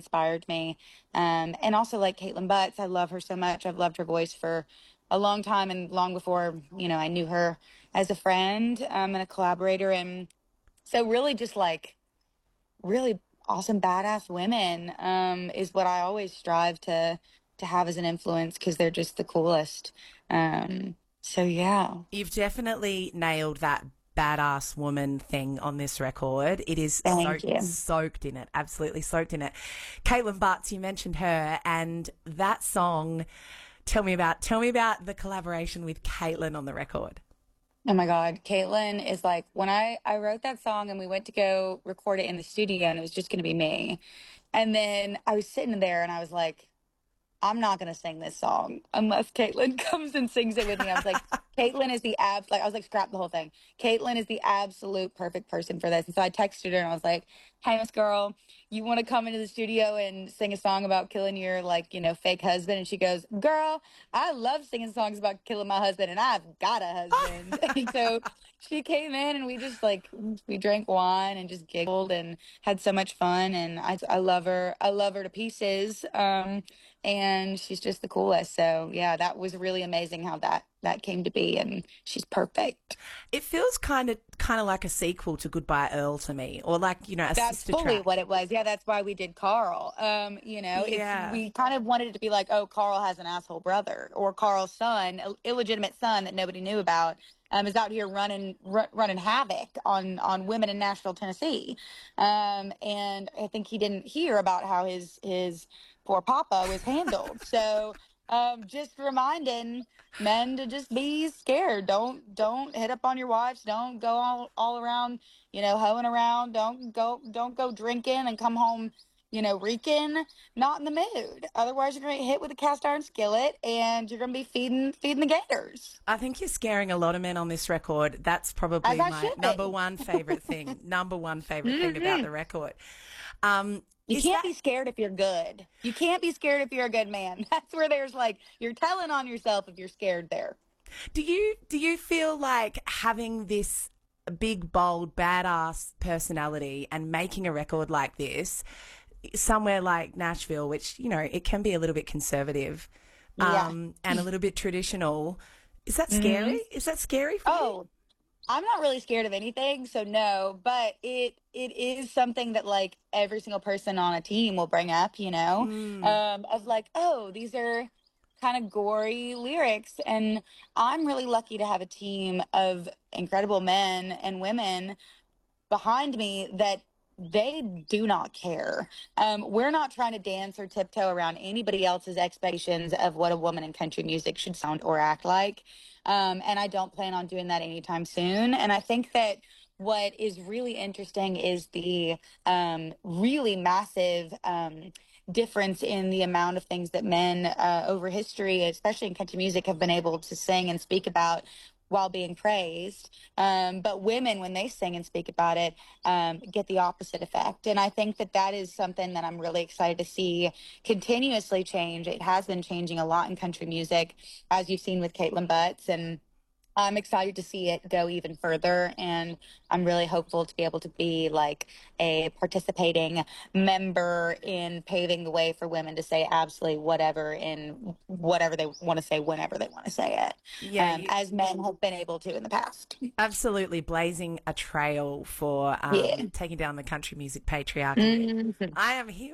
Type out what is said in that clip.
inspired me. And also like Caitlin Butts, I love her so much. I've loved her voice for a long time and long before, I knew her as a friend, and a collaborator. And so really just like really awesome, badass women, is what I always strive to have as an influence because they're just the coolest. So yeah. You've definitely nailed that badass woman thing on this record. It is Thank you. soaked in it, absolutely soaked in it. Caitlin Butts, you mentioned her, and that song. Tell me about the collaboration with Caitlin on the record. Oh my God. Caitlin is like, when I wrote that song and we went to go record it in the studio and it was just going to be me. And then I was sitting there and I was like, I'm not gonna sing this song unless Caitlin comes and sings it with me. I was like, Caitlin is the like, I was like, scrap the whole thing. Caitlin is the absolute perfect person for this. And so I texted her and I was like, hey, Miss Girl, you want to come into the studio and sing a song about killing your, like, fake husband? And she goes, girl, I love singing songs about killing my husband and I've got a husband. And so she came in and we just like, we drank wine and just giggled and had so much fun. And I love her. I love her to pieces. And she's just the coolest. So yeah, that was really amazing how that came to be, and she's perfect. It feels kind of like a sequel to Goodbye Earl to me, or like a That's sister fully track. what it was. Yeah, that's why we did Carl. It's Yeah. we kind of wanted it to be like, oh, Carl has an asshole brother, or Carl's son, illegitimate son that nobody knew about, is out here running havoc on women in Nashville, Tennessee. And I think he didn't hear about how his poor papa was handled. So just reminding men to just be scared. Don't hit up on your wives. Don't go all around, hoeing around. Don't go drinking and come home, reeking, not in the mood. Otherwise, you're gonna get hit with a cast iron skillet, and you're gonna be feeding the gators, I think you're scaring a lot of men on this record. That's as probably I my should number be. one favorite thing. Number one favorite thing about Hmm. the record. You Is can't that be scared if you're good. You can't be scared if you're a good man. That's where there's like you're telling on yourself if you're scared there. do you feel like having this big, bold, badass personality and making a record like this somewhere like Nashville, which it can be a little bit conservative, Yeah. and a little bit traditional. Is that scary? Hmm. Is that scary for you? Oh, I'm not really scared of anything, so no, but it is something that like every single person on a team will bring up, Mm. of like, oh, these are kind of gory lyrics, and I'm really lucky to have a team of incredible men and women behind me that they do not care. We're not trying to dance or tiptoe around anybody else's expectations of what a woman in country music should sound or act like. And I don't plan on doing that anytime soon. And I think that what is really interesting is the really massive difference in the amount of things that men over history, especially in country music, have been able to sing and speak about while being praised. But women, when they sing and speak about it, get the opposite effect. And I think that that is something that I'm really excited to see continuously change. It has been changing a lot in country music, as you've seen with Caitlin Butts. And I'm excited to see it go even further, and I'm really hopeful to be able to be like a participating member in paving the way for women to say absolutely whatever in whatever they want to say whenever they want to say it, Yeah, as men have been able to in the past. absolutely blazing a trail for Yeah. taking down the country music patriarchy. Mhm. I am here